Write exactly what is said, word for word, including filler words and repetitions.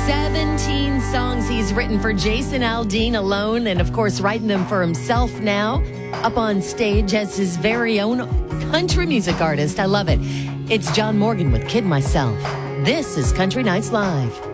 seventeen songs he's written for Jason Aldean alone, and of course, writing them for himself now, up on stage as his very own country music artist. I love it. It's John Morgan with Kid Myself. This is Country Nights Live.